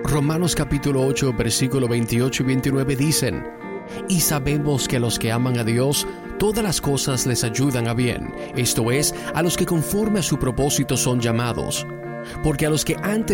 Romanos capítulo 8, versículo 28 y 29 dicen: y sabemos que a los que aman a Dios, todas las cosas les ayudan a bien, esto es, a los que conforme a su propósito son llamados. Porque a los que antes